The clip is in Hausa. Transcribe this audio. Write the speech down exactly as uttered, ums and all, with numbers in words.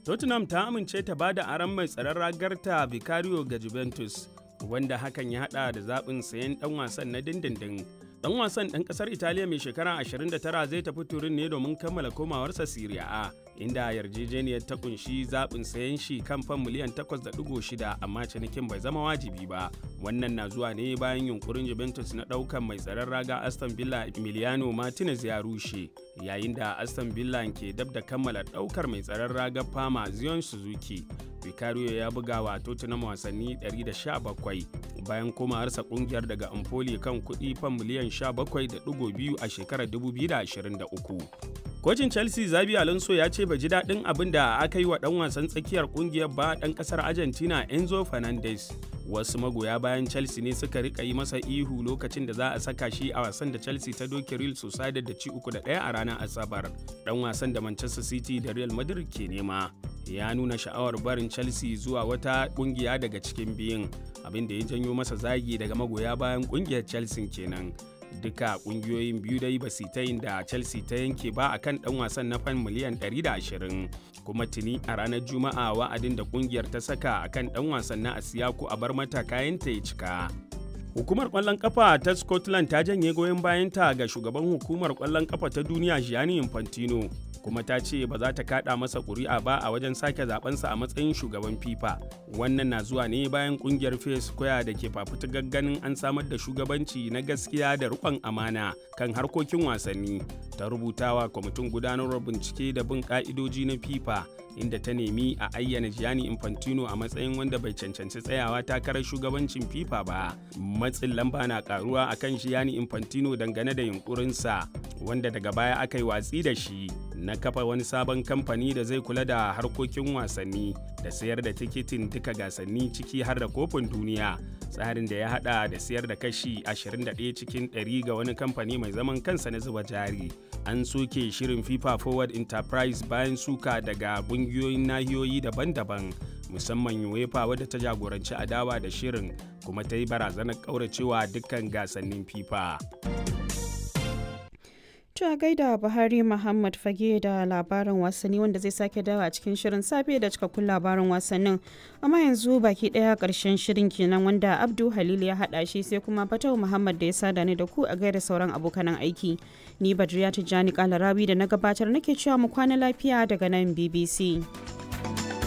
Tottenham ta amince ta bada aron mai tsaron ragarta Vicario ga Juventus, wanda hakan ya hada da zaɓin sayen ɗan wasan na dindindin. Ɗan wasan ɗan ƙasar Italiya mai shekara ashirin da tara zai tafi Turin ne domin kammala komawarsa Serie A, inda yarjejeniyar ta kunshi zaɓin sayen shi kan fan miliyan takwas da ɗigo shida, amma cinikin bai zama wajibi ba. Wannan na zuwa ne bayan yunkurin Juventus na ɗaukan mai tsaron raga Aston Villa Emiliano Martinez ya rushe, yayin da Aston Villa ke dab da kammala ɗaukar mai tsaron raga Parma Zion Suzuki. Vicario ya buga wa Tottenham wasanni ɗari da sha bakwai bayan komawarsa kungiyar daga Empoli kan kuɗi fan miliyan sha bakwai da ɗigo biyu a shekarar dubu biyu da ashirin da uku. Kocin Chelsea Xabi Alonso ya ce bai ji daɗin abin da aka yi wa ɗan wasan tsakiyar kungiyar ba ɗan ƙasar Argentina Enzo Fernandez. Wasu magoya bayan Chelsea ne suka rika yi masa ihu lokacin da za a saka shi a wasan da Chelsea ta doke Real Sociedad da ci uku da ɗaya a ranar Asabar. Ɗan wasan da Manchester City da Real Madrid ke nema ya nuna sha'awar barin Chelsea zuwa wata kungiya daga cikin biyun, abin da ya janyo masa zagi daga magoya bayan kungiyar Chelsea kenan. Duka kungiyoyin biyu dai ba su ta yin da Chelsea ta yanke ba akan dan wasan na fan miliyan ɗari da ashirin, kuma tuni a ranar Juma'a wa'adin da kungiyar ta saka akan dan wasan na Asiyaku a bar mata kayanta ya cika. Hukumar ƙwallon ƙafa ta Scotland ta janye goyon bayanta ga shugaban hukumar ƙwallon ƙafa ta duniya Gianni Infantino, kuma ta ce ba za ta kada masa ƙuri'a ba a wajen sake zabensa a matsayin shugaban FIFA. Wannan na zuwa ne bayan kungiyar Fair Square da ke fafutukar ganin an samar da shugabanci na gaskiya da riƙon amana kan harkokin wasanni, ta rubutawa kwamitin gudanarwar bincike da bin ƙa'idoji na FIFA, inda ta nemi a ayyana Gianni Infantino a matsayin wanda bai cancanci tsayawa takarar shugabancin FIFA ba. Matsin lamba na karuwa akan Gianni Infantino dangane da yunkurinsa, wanda daga baya aka yi watsi da shi, na kafa wani sabon kamfani da zai kula da harkokin wasanni da sayar da tikitin duka gasanni ciki har da kofin duniya, tsarin da ya hada da sayar da kashi ashirin da ɗaya cikin ɗari ga wani kamfani mai zaman kansa na zuba jari. An soke shirin FIFA Forward Enterprise bayan suka daga ƙungiyoyin nahiyoyi daban-daban, musamman UEFA wadda ta jagoranci adawa da shirin kuma ta yi barazanar ƙauracewa dukkan gasannin FIFA. a gaida Buhari Muhammad Fage da labarin wasanni, wanda zai sake dawa a cikin shirin safe da cikakkun labarin wasannin. Amma yanzu baki daya karshen shirin kenan, wanda Abdu Halil ya hada shi, sai kuma Fatau Muhammad da ya sada ni da ku a gaida sauran abokanan aiki. Ni Badriya Tijjani Kalarawi da na gabatar nake cewa mu kwana lafiya daga nan B B C.